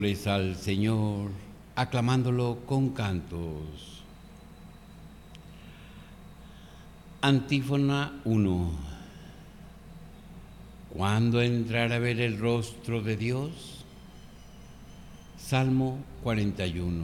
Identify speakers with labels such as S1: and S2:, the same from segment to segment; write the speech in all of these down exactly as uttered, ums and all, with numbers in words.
S1: Al Señor, aclamándolo con cantos. Antífona uno. ¿Cuándo entrar a ver el rostro de Dios? Salmo cuarenta y uno.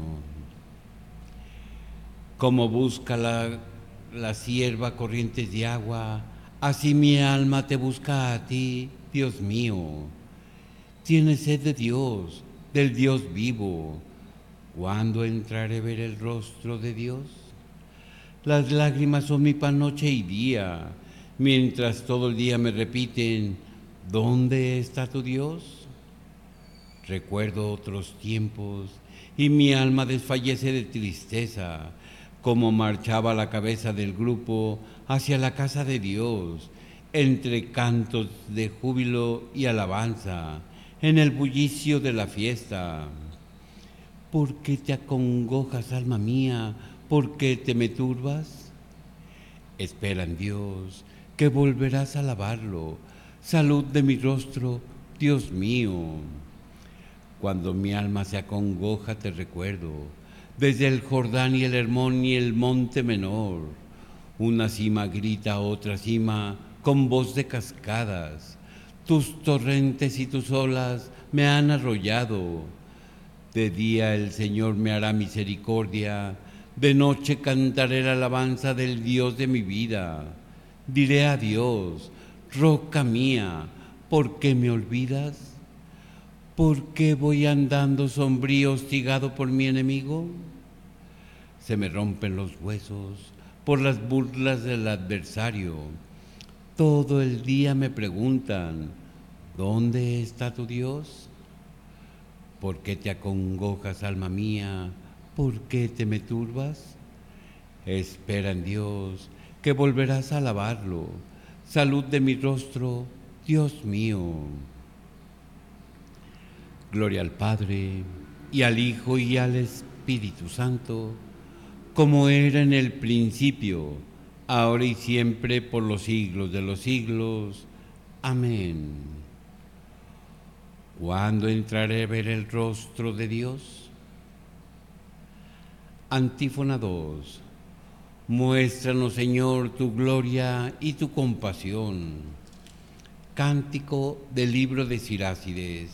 S1: Como busca la, la sierva corrientes de agua, así mi alma te busca a ti, Dios mío. Tiene sed de Dios, del Dios vivo. ¿Cuándo entraré a ver el rostro de Dios? Las lágrimas son mi pan noche y día, mientras todo el día me repiten, ¿dónde está tu Dios? Recuerdo otros tiempos y mi alma desfallece de tristeza, como marchaba la cabeza del grupo hacia la casa de Dios, entre cantos de júbilo y alabanza, en el bullicio de la fiesta. ¿Por qué te acongojas, alma mía? ¿Por qué te me turbas? Espera en Dios, que volverás a alabarlo. Salud de mi rostro, Dios mío. Cuando mi alma se acongoja te recuerdo, desde el Jordán y el Hermón y el monte menor. Una cima grita a otra cima con voz de cascadas. Tus torrentes y tus olas me han arrollado. De día el Señor me hará misericordia, de noche cantaré la alabanza del Dios de mi vida. Diré a Dios, roca mía, ¿por qué me olvidas? ¿Por qué voy andando sombrío, hostigado por mi enemigo? Se me rompen los huesos por las burlas del adversario. Todo el día me preguntan, ¿dónde está tu Dios? ¿Por qué te acongojas, alma mía? ¿Por qué te me turbas? Espera en Dios, que volverás a alabarlo. Salud de mi rostro, Dios mío. Gloria al Padre, y al Hijo, y al Espíritu Santo, como era en el principio, ahora y siempre, por los siglos de los siglos. Amén. ¿Cuándo entraré a ver el rostro de Dios? Antífona dos. Muéstranos, Señor, tu gloria y tu compasión. Cántico del libro de Sirácides.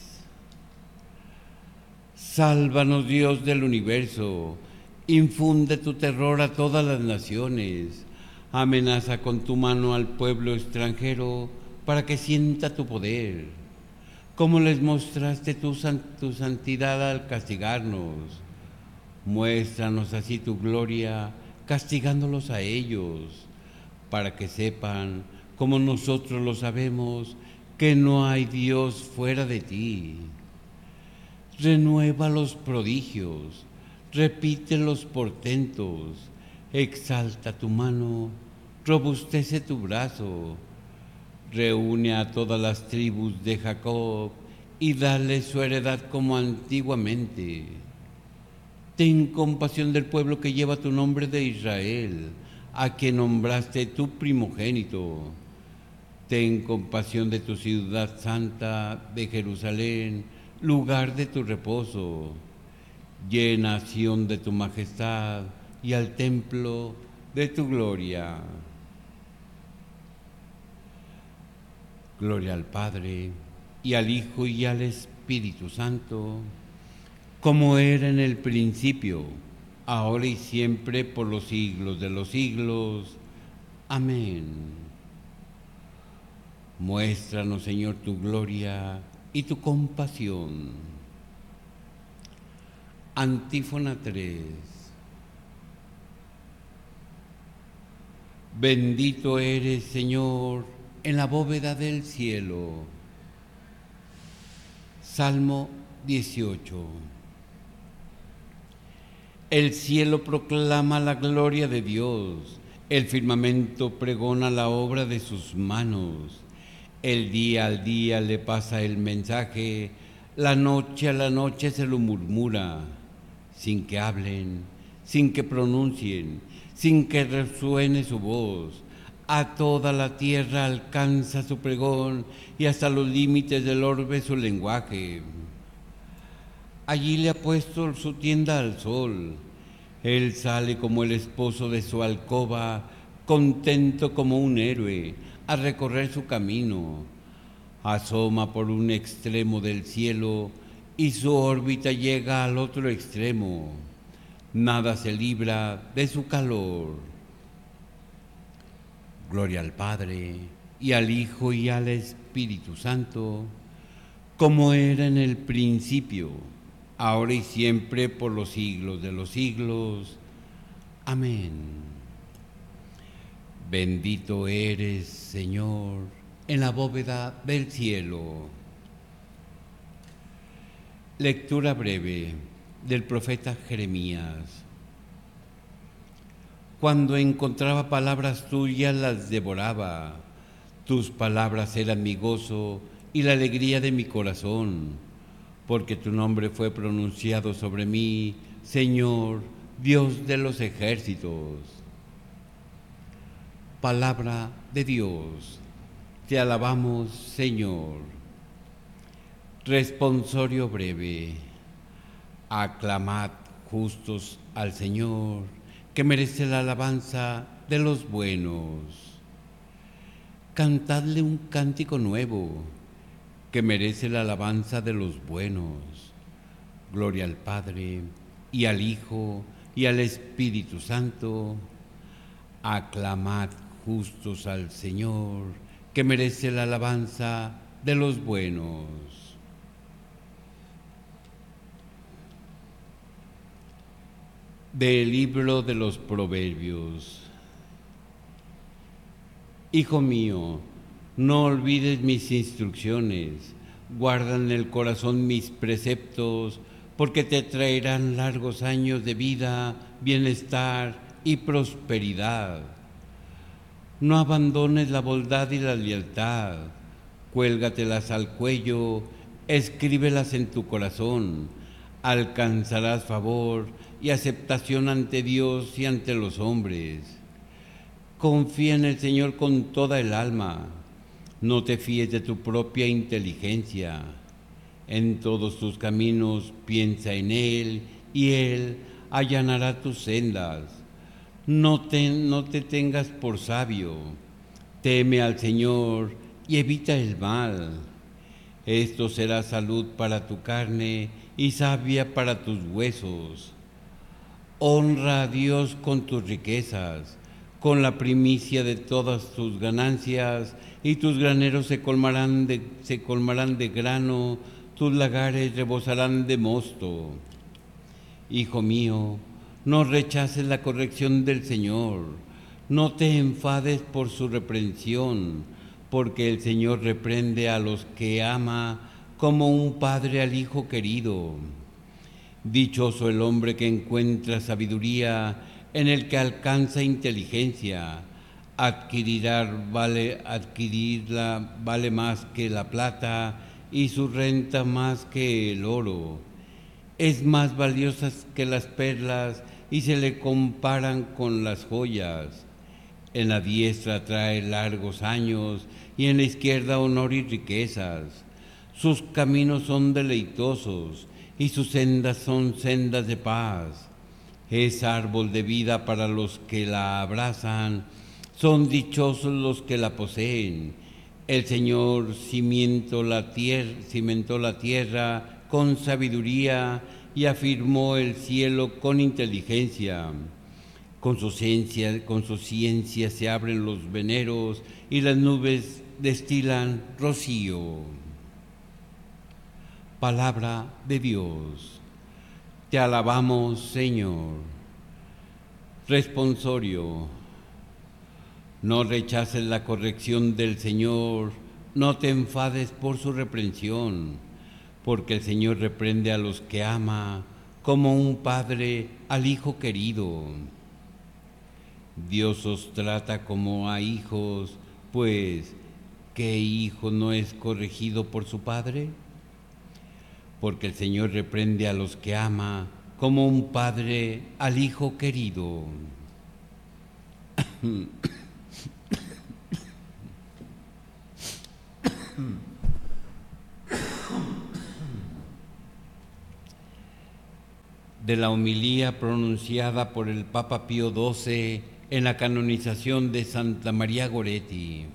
S1: Sálvanos, Dios del universo. Infunde tu terror a todas las naciones. Amenaza con tu mano al pueblo extranjero para que sienta tu poder. Como les mostraste tu, tu santidad al castigarnos. Muéstranos así tu gloria, castigándolos a ellos, para que sepan, como nosotros lo sabemos, que no hay Dios fuera de ti. Renueva los prodigios, repite los portentos, exalta tu mano, robustece tu brazo, reúne a todas las tribus de Jacob y dale su heredad como antiguamente. Ten compasión del pueblo que lleva tu nombre de Israel, a quien nombraste tu primogénito. Ten compasión de tu ciudad santa, de Jerusalén, lugar de tu reposo. Llena Sión de tu majestad y al templo de tu gloria. Gloria al Padre, y al Hijo, y al Espíritu Santo, como era en el principio, ahora y siempre, por los siglos de los siglos. Amén. Muéstranos, Señor, tu gloria y tu compasión. Antífona tres. Bendito eres, Señor, en la bóveda del cielo. Salmo dieciocho. El cielo proclama la gloria de Dios, el firmamento pregona la obra de sus manos. El día al día le pasa el mensaje, la noche a la noche se lo murmura, sin que hablen, sin que pronuncien, sin que resuene su voz. A toda la tierra alcanza su pregón y hasta los límites del orbe su lenguaje. Allí le ha puesto su tienda al sol. Él sale como el esposo de su alcoba, contento como un héroe, a recorrer su camino. Asoma por un extremo del cielo y su órbita llega al otro extremo. Nada se libra de su calor. Gloria al Padre, y al Hijo, y al Espíritu Santo, como era en el principio, ahora y siempre, por los siglos de los siglos. Amén. Bendito eres, Señor, en la bóveda del cielo. Lectura breve del profeta Jeremías. Cuando encontraba palabras tuyas las devoraba. Tus palabras eran mi gozo y la alegría de mi corazón, porque tu nombre fue pronunciado sobre mí, Señor, Dios de los ejércitos. Palabra de Dios. Te alabamos, Señor. Responsorio breve. Aclamad justos al Señor, que merece la alabanza de los buenos. Cantadle un cántico nuevo, que merece la alabanza de los buenos. Gloria al Padre, y al Hijo, y al Espíritu Santo. Aclamad justos al Señor, que merece la alabanza de los buenos. Del libro de los Proverbios. Hijo mío, no olvides mis instrucciones, guarda en el corazón mis preceptos, porque te traerán largos años de vida, bienestar y prosperidad. No abandones la bondad y la lealtad, cuélgatelas al cuello, escríbelas en tu corazón, alcanzarás favor y aceptación ante Dios y ante los hombres. Confía en el Señor con toda el alma, no te fíes de tu propia inteligencia. En todos tus caminos piensa en Él, y Él allanará tus sendas. No te, no te tengas por sabio, teme al Señor y evita el mal. Esto será salud para tu carne y savia para tus huesos. Honra a Dios con tus riquezas, con la primicia de todas tus ganancias, y tus graneros se colmarán de, se colmarán de grano, tus lagares rebosarán de mosto. Hijo mío, no rechaces la corrección del Señor, no te enfades por su reprensión, porque el Señor reprende a los que ama como un padre al hijo querido. Dichoso el hombre que encuentra sabiduría, en el que alcanza inteligencia. Adquirirá, vale, adquirirla vale más que la plata, y su renta más que el oro. Es más valiosa que las perlas, y se le comparan con las joyas. En la diestra trae largos años, y en la izquierda honor y riquezas. Sus caminos son deleitosos, y sus sendas son sendas de paz. Es árbol de vida para los que la abrazan, son dichosos los que la poseen. El Señor cimentó la tierra, cimentó la tierra con sabiduría y afirmó el cielo con inteligencia. Con su ciencia, con su ciencia se abren los veneros y las nubes destilan rocío. Palabra de Dios. Te alabamos, Señor. Responsorio. No rechaces la corrección del Señor, no te enfades por su reprensión, porque el Señor reprende a los que ama, como un padre al hijo querido. Dios os trata como a hijos, pues ¿qué hijo no es corregido por su padre? Porque el Señor reprende a los que ama, como un padre al hijo querido. de la homilía pronunciada por el Papa Pío doce en la canonización de Santa María Goretti.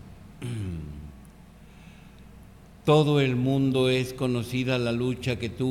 S1: Todo el mundo es conocida la lucha que tuvo